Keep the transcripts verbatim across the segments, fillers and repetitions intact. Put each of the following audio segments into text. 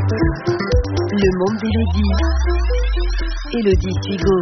Le monde d'Élodie. Élodie Sigaud.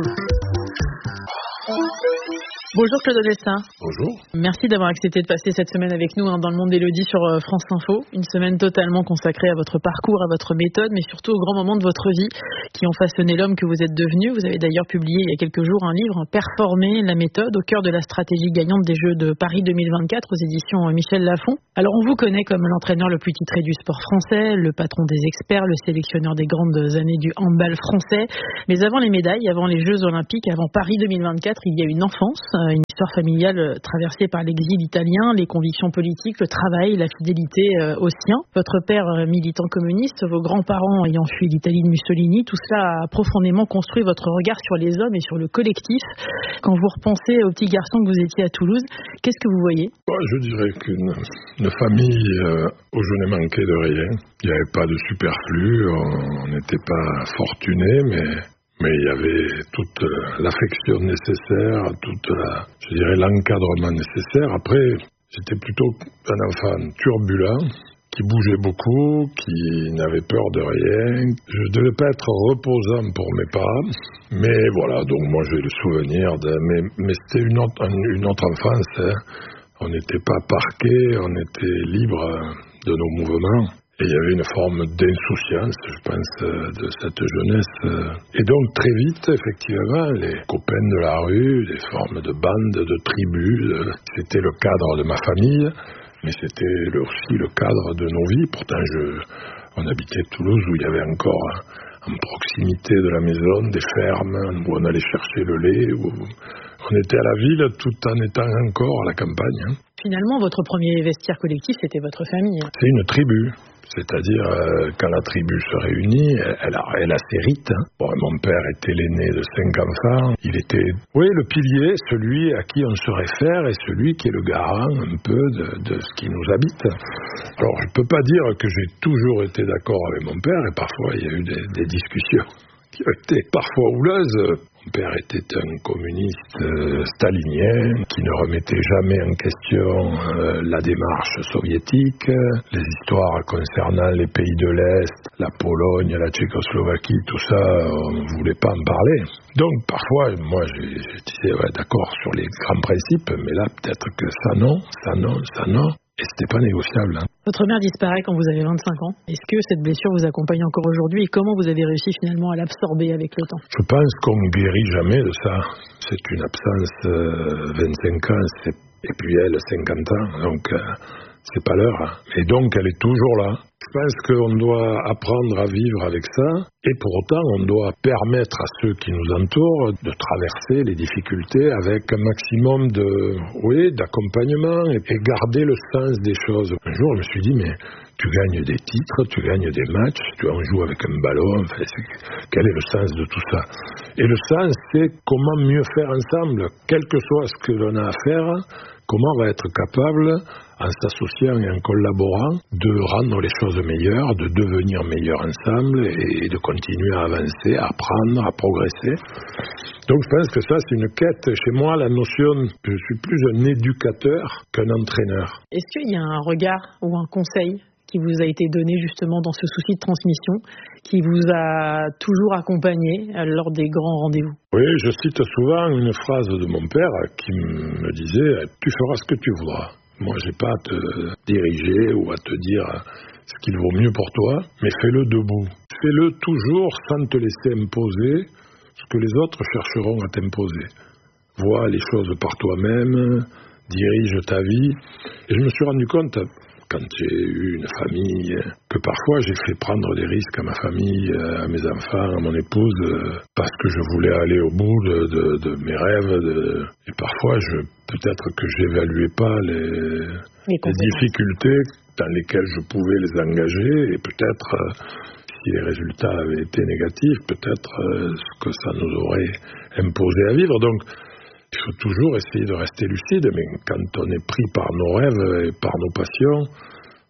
Bonjour Claude Augustin. Bonjour. Merci d'avoir accepté de passer cette semaine avec nous hein, dans le monde d'Élodie sur euh, France Info. Une semaine totalement consacrée à votre parcours, à votre méthode, mais surtout aux grands moments de votre vie qui ont façonné l'homme que vous êtes devenu. Vous avez d'ailleurs publié il y a quelques jours un livre, Performer, la méthode, au cœur de la stratégie gagnante des Jeux de Paris deux mille vingt-quatre aux éditions Michel Lafon. Alors on vous connaît comme l'entraîneur le plus titré du sport français, le patron des experts, le sélectionneur des grandes années du handball français. Mais avant les médailles, avant les Jeux Olympiques, avant Paris deux mille vingt-quatre, il y a une enfance, une histoire familiale traversée par l'exil italien, les convictions politiques, le travail, la fidélité aux siens. Votre père militant communiste, vos grands-parents ayant fui l'Italie de Mussolini, tout cela a profondément construit votre regard sur les hommes et sur le collectif. Quand vous repensez au petit garçon que vous étiez à Toulouse, qu'est-ce que vous voyez ? Je dirais qu'une une famille euh, où je n'ai manqué de rien. Il n'y avait pas de superflu, on n'était pas fortunés, mais... Mais il y avait toute l'affection nécessaire, toute la, je dirais, l'encadrement nécessaire. Après, j'étais plutôt un enfant turbulent, qui bougeait beaucoup, qui n'avait peur de rien. Je ne devais pas être reposant pour mes parents. Mais voilà, donc moi j'ai le souvenir de... Mais, mais c'était une autre, une autre enfance. Hein. On n'était pas parqués, on était libre de nos mouvements. Et il y avait une forme d'insouciance, je pense, de cette jeunesse. Et donc, très vite, effectivement, les copains de la rue, des formes de bandes, de tribus, c'était le cadre de ma famille, mais c'était aussi le cadre de nos vies. Pourtant, je, on habitait Toulouse, où il y avait encore, en proximité de la maison, des fermes, où on allait chercher le lait, où on était à la ville tout en étant encore à la campagne. Hein. Finalement, votre premier vestiaire collectif, c'était votre famille. C'est une tribu. C'est-à-dire, euh, quand la tribu se réunit, elle, elle, a, elle a ses rites. Hein. Bon, mon père était l'aîné de cinq enfants. Il était, oui, le pilier, celui à qui on se réfère et celui qui est le garant un peu de, de ce qui nous habite. Alors, je ne peux pas dire que j'ai toujours été d'accord avec mon père, et parfois il y a eu des, des discussions qui ont été parfois houleuses. Mon père était un communiste euh, stalinien qui ne remettait jamais en question euh, la démarche soviétique, les histoires concernant les pays de l'Est, la Pologne, la Tchécoslovaquie, tout ça, on ne voulait pas en parler. Donc parfois, moi je, je disais ouais, d'accord sur les grands principes, mais là peut-être que ça non, ça non, ça non. Et c'était pas négociable. Hein. Votre mère disparaît quand vous avez vingt-cinq ans. Est-ce que cette blessure vous accompagne encore aujourd'hui et comment vous avez réussi finalement à l'absorber avec le temps ? Je pense qu'on ne guérit jamais de ça. C'est une absence euh, vingt-cinq ans, c'est... et puis elle cinquante ans, donc euh, c'est pas l'heure. Hein. Et donc elle est toujours là. Je pense qu'on doit apprendre à vivre avec ça et pour autant on doit permettre à ceux qui nous entourent de traverser les difficultés avec un maximum de, oui, d'accompagnement et, et garder le sens des choses. Un jour je me suis dit mais tu gagnes des titres, tu gagnes des matchs, tu en joues avec un ballon, enfin, quel est le sens de tout ça ? Et le sens c'est comment mieux faire ensemble, quel que soit ce que l'on a à faire, comment on va être capable, en s'associant et en collaborant, de rendre les choses meilleures, de devenir meilleurs ensemble et de continuer à avancer, à apprendre, à progresser. Donc je pense que ça c'est une quête. Chez moi, la notion, je suis plus un éducateur qu'un entraîneur. Est-ce qu'il y a un regard ou un conseil qui vous a été donné justement dans ce souci de transmission, qui vous a toujours accompagné lors des grands rendez-vous ? Oui, je cite souvent une phrase de mon père qui me disait « Tu feras ce que tu voudras ». Moi, je n'ai pas à te diriger ou à te dire ce qu'il vaut mieux pour toi, mais fais-le debout. Fais-le toujours sans te laisser imposer ce que les autres chercheront à t'imposer. Vois les choses par toi-même, dirige ta vie. Et je me suis rendu compte, quand j'ai eu une famille, que parfois j'ai fait prendre des risques à ma famille, à mes enfants, à mon épouse, parce que je voulais aller au bout de, de, de mes rêves. De... Et parfois, je, peut-être que j'évaluais pas les, les, les difficultés dans lesquelles je pouvais les engager, et peut-être, si les résultats avaient été négatifs, peut-être ce que ça nous aurait imposé à vivre. Donc, il faut toujours essayer de rester lucide, mais quand on est pris par nos rêves et par nos passions,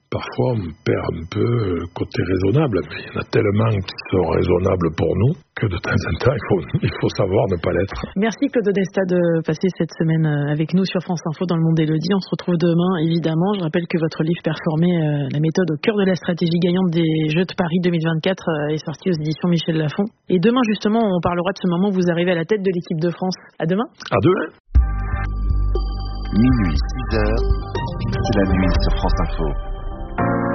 parfois on perd un peu le côté raisonnable, mais il y en a tellement qui sont raisonnables pour nous que de temps en temps il faut, il faut savoir ne pas l'être. Merci Claude Odesta de passer cette semaine avec nous sur France Info dans le monde d'Élodie. On se retrouve demain évidemment. Je rappelle que votre livre Performer, euh, la méthode au cœur de la stratégie gagnante des Jeux de Paris deux mille vingt-quatre euh, est sorti aux éditions Michel Lafon. Et demain justement on parlera de ce moment où vous arrivez à la tête de l'équipe de France. À demain. À demain. Minuit, six heures, c'est la nuit sur France Info.